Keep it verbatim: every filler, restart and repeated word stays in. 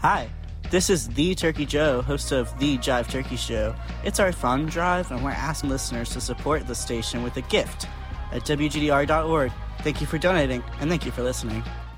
Hi, this is The Turkey Joe, host of The Jive Turkey Show. It's our fun drive, and we're asking listeners to support the station with a gift at W G D R dot org. Thank you for donating, and thank you for listening.